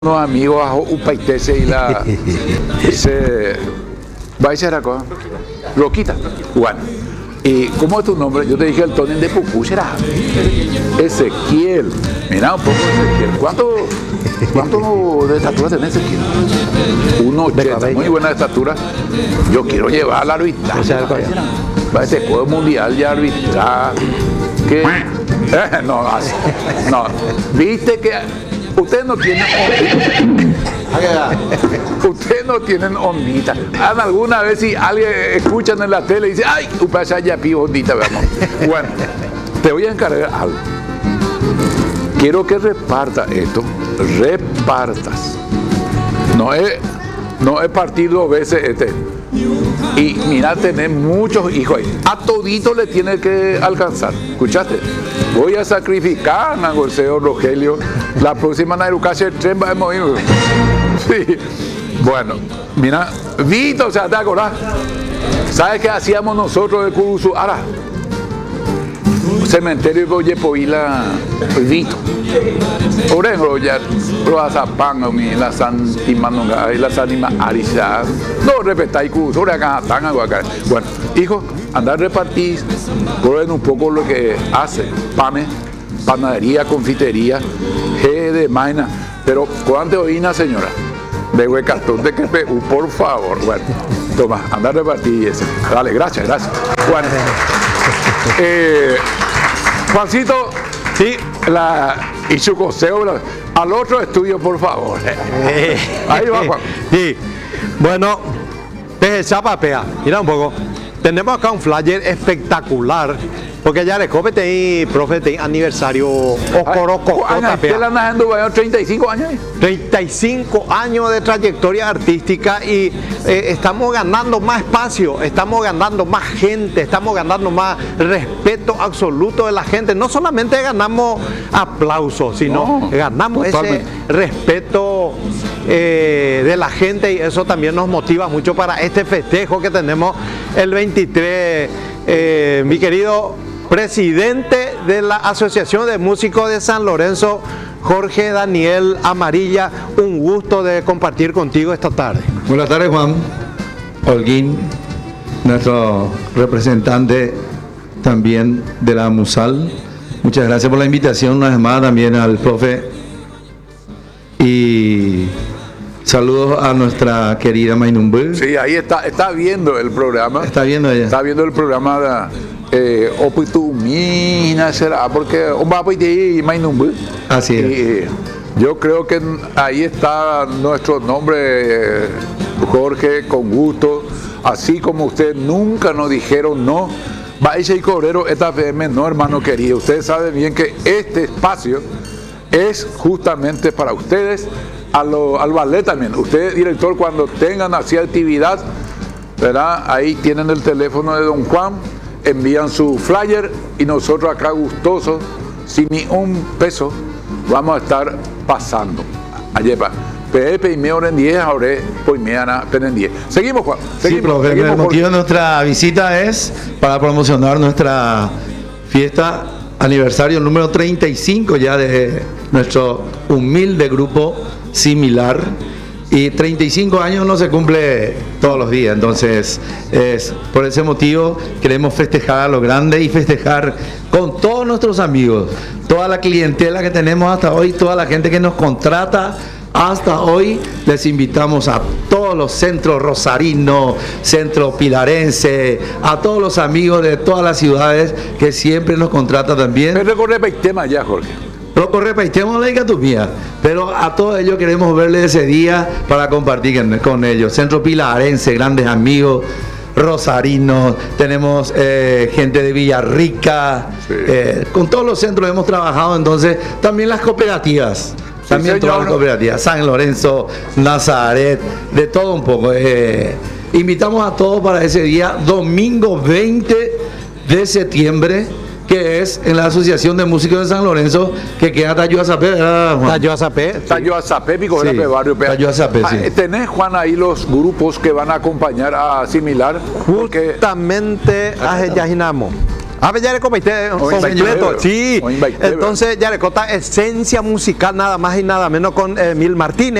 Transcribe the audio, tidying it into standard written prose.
unos amigos a Upaitese y la se va a ser acá Roquita. Bueno, y ¿cómo es tu nombre? Yo te dije el Tony de Pucú será Ezequiel. Mira un poco Ezequiel. ¿Cuánto de estatura tenés, Ezequiel? 1,80, muy buena estatura. Yo quiero llevar al arbitraje. Va a ese juego mundial de arbitraje. ¿Qué? No, así. No. Viste que ustedes no tienen ondita. Ustedes no tienen ondita. Alguna vez si alguien escuchan en la tele y dice, ay, pasa ya pido ondita, vamos. Bueno, te voy a encargar algo. Quiero que repartas esto. Repartas. No he partido 2 veces este. Y mira, tenés muchos hijos ahí. A todito le tiene que alcanzar. ¿Escuchaste? Voy a sacrificar a José Rogelio. La próxima Nairucase el tren va a morir. Sí. Bueno, mira, Vito, o sea, ¿te acordás? ¿Sabes qué hacíamos nosotros de Curuzuara? Cementerio de Boyepoila, Vito. Orengo ya Roazapán, la Santimanonga y la Sanima Arisa. No respetáis Curuzura acá, tan acá. Bueno, hijo, andar a repartir, prueben un poco lo que hace. Pane, panadería, confitería, G de Maina. Pero ¿cuánto oína, señora? De Huecatón de QPU, por favor. Bueno, toma, andar a repartir ese. Dale, gracias. Bueno, Juancito, sí, y su consejo al otro estudio, por favor. Ahí va, Juan. Sí, bueno, desde Zapapea, mira un poco. Tenemos acá un flyer espectacular, porque ya le copete y profe de aniversario Ocoroco. ¿Qué le andas dando, 35 años? 35 años de trayectoria artística y estamos ganando más espacio, estamos ganando más gente, estamos ganando más respeto absoluto de la gente. No solamente ganamos aplausos, sino ganamos totalmente ese respeto de la gente, y eso también nos motiva mucho para este festejo que tenemos el 23. Mi querido presidente de la Asociación de Músicos de San Lorenzo, Jorge Daniel Amarilla, un gusto de compartir contigo esta tarde. Buenas tardes, Juan Holguín, nuestro representante también de la MUSAL. Muchas gracias por la invitación, una vez más también al profe. Y saludos a nuestra querida Mainumbu. Sí, ahí está viendo el programa. Está viendo ella. Está viendo el programa de Opitumina, será, porque Mainumbu. Así es. Y yo creo que ahí está nuestro nombre, Jorge, con gusto. Así como ustedes nunca nos dijeron no, Baixa y Cobrero, esta FM, no, hermano querido. Ustedes saben bien que este espacio es justamente para ustedes, al ballet también. Ustedes, director, cuando tengan así actividad, ¿verdad? Ahí tienen el teléfono de don Juan, envían su flyer y nosotros acá gustosos, sin ni un peso, vamos a estar pasando. Ayepa, Pepe y me oren 10, ahora pues me ana penen 10. Seguimos, Juan. Sí, profe, el motivo de nuestra visita es para promocionar nuestra fiesta aniversario número 35 ya de nuestro humilde grupo Similar, y 35 años no se cumple todos los días, entonces por ese motivo queremos festejar a lo grande y festejar con todos nuestros amigos, toda la clientela que tenemos hasta hoy, toda la gente que nos contrata hasta hoy. Les invitamos a todos los centros rosarinos, centro pilarense, a todos los amigos de todas las ciudades que siempre nos contratan también. Me recorre el tema ya, Jorge. Pero a todos ellos queremos verles ese día para compartir con ellos. Centro pilarense, grandes amigos, rosarinos, tenemos gente de Villarrica, sí. Con todos los centros hemos trabajado, entonces también las cooperativas. También todas las cooperativas, San Lorenzo, Nazaret, de todo un poco. Invitamos a todos para ese día, domingo 20 de septiembre, que es en la Asociación de Músicos de San Lorenzo, que queda Tayuazapé, ¿verdad, Juan? Tayuazapé, Pico, sí, barrio. Tayuazapé, sí. ¿Tenés, Juan, ahí los grupos que van a acompañar a Similar? Justamente a Yajinamo. Ah, Yarecó completo, sí. Entonces, Yarecota, esencia musical nada más y nada menos con Emil Martínez.